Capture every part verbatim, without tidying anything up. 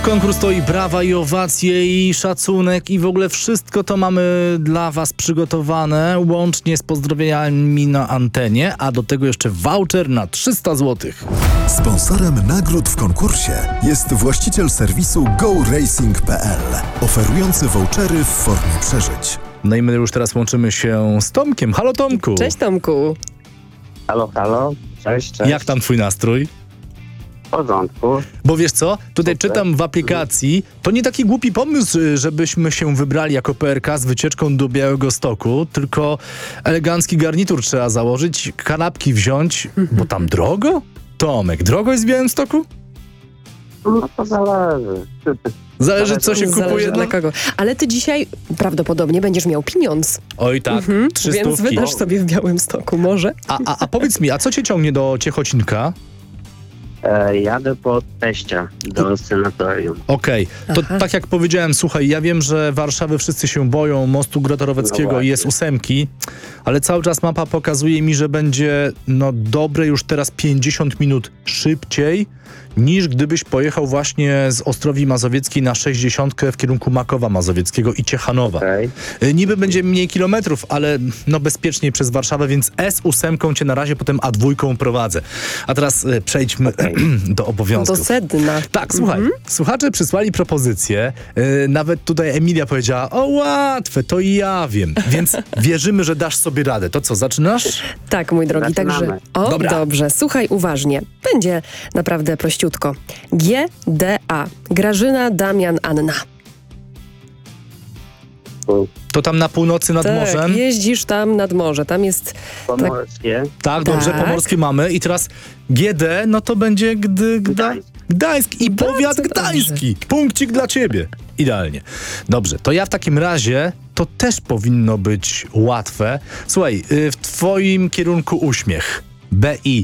konkurs to i brawa, i owacje, i szacunek, i w ogóle wszystko to mamy dla was przygotowane, łącznie z pozdrowieniami na antenie, a do tego jeszcze voucher na trzysta złotych. Sponsorem nagród w konkursie jest właściciel serwisu go racing kropka p l, oferujący vouchery w formie przeżyć. No i my już teraz łączymy się z Tomkiem. Halo Tomku! Cześć Tomku! Halo, halo, cześć, cześć. Jak tam twój nastrój? W porządku. Bo wiesz co, tutaj Super. czytam w aplikacji, to nie taki głupi pomysł, żebyśmy się wybrali jako P R K z wycieczką do Białegostoku, tylko elegancki garnitur trzeba założyć, kanapki wziąć, bo tam drogo? Tomek, drogo jest w Białymstoku? No to zależy. Zależy, co się Zależy kupuje. dla kogo. Ale ty dzisiaj prawdopodobnie będziesz miał pieniądz. Oj tak, Mhm, trzy więc stówki. wydasz sobie w Białymstoku, może? A, a, a powiedz mi, a co cię ciągnie do Ciechocinka? E, jadę po teścia do sanatorium. Okej, to Aha. tak jak powiedziałem, słuchaj, ja wiem, że Warszawy wszyscy się boją, mostu Grota-Roweckiego No i jest ósemki, ale cały czas mapa pokazuje mi, że będzie no dobre już teraz pięćdziesiąt minut szybciej, niż gdybyś pojechał właśnie z Ostrowi Mazowieckiej na sześćdziesiątkę w kierunku Makowa Mazowieckiego i Ciechanowa. Okej. Y, Niby będzie mniej kilometrów, ale no bezpieczniej przez Warszawę, więc S osiem cię na razie, potem A dwa prowadzę. A teraz y, przejdźmy do Do obowiązków. sedna. Tak, słuchaj, słuchacze przysłali propozycję, yy, nawet tutaj Emilia powiedziała, o łatwe, to i ja wiem, więc wierzymy, że dasz sobie radę. To co, zaczynasz? Tak, mój drogi, Zaczynamy. także... O, Dobra. dobrze, słuchaj uważnie. Będzie naprawdę prościutko. G D A. Grażyna, Damian, Anna. To tam na północy nad tak, morzem? jeździsz tam nad morze, tam jest... Pomorskie. Tak, dobrze, Tak. pomorskie mamy i teraz G D, no to będzie gdy, gda, Gdańsk. Gdańsk i Bardzo powiat dobrze. gdański. Punkcik dla ciebie. Idealnie. Dobrze, to ja w takim razie, to też powinno być łatwe. Słuchaj, yy, w twoim kierunku uśmiech. B I.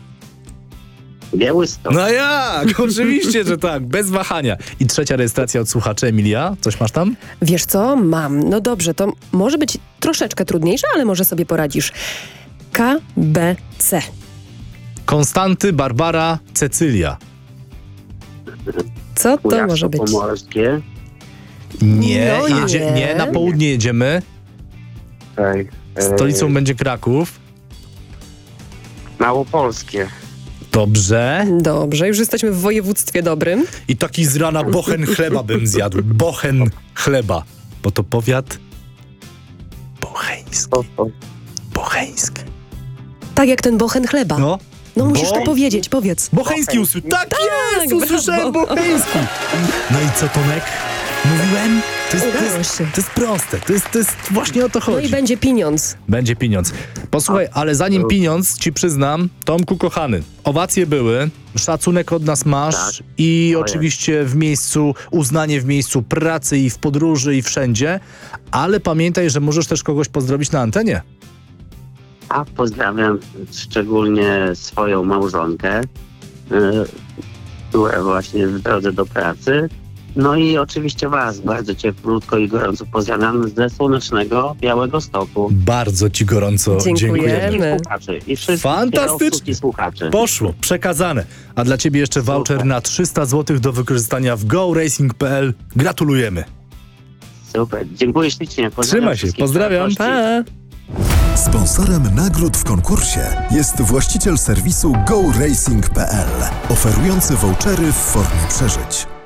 Białystok. No jak? Oczywiście, że tak. Bez wahania. I trzecia rejestracja od słuchaczy. Emilia, coś masz tam? Wiesz co? Mam. No dobrze, to może być troszeczkę trudniejsze, ale może sobie poradzisz. K B C. Konstanty, Barbara, Cecylia. Co to Kujawsko może być? Pomorskie. Nie, No jedzie, nie. nie, na południe jedziemy. Tak. E, Stolicą będzie Kraków. Małopolskie. Dobrze. Dobrze, już jesteśmy w województwie dobrym. I taki z rana bochen chleba bym zjadł. Bochen chleba. Bo to powiat bocheński. O, o. Bocheński. Tak jak ten bochen chleba. No, No. musisz to Bo- powiedzieć, powiedz. Bocheński usłyszałem. Tak, jest! brawo. Usłyszałem bocheński. No i co, Tomek? Mówiłem? To jest, to Udało jest, się. to jest proste. To jest, to jest właśnie o to No chodzi. i będzie pieniądz. Będzie pieniądz. Posłuchaj, ale zanim pieniądz, ci przyznam, Tomku kochany, owacje były, szacunek od nas masz Tak. i O oczywiście w miejscu, uznanie w miejscu pracy i w podróży i wszędzie, ale pamiętaj, że możesz też kogoś pozdrowić na antenie. A pozdrawiam szczególnie swoją małżonkę, y, która właśnie w drodze do pracy. No i oczywiście was bardzo cieplutko i gorąco pozdrawiam ze słonecznego Białegostoku. Bardzo ci gorąco Dziękujemy. dziękujemy. Słuchaczy i wszystkich Fantastycznie. kierowców i słuchaczy. Poszło, przekazane. A dla ciebie jeszcze voucher Super. na trzysta złotych do wykorzystania w go racing kropka p l. Gratulujemy. Super, dziękuję ślicznie. Pozdrawiam Trzymaj się, wszystkich pozdrawiam. gości. Pa! Sponsorem nagród w konkursie jest właściciel serwisu go racing kropka p l, oferujący vouchery w formie przeżyć.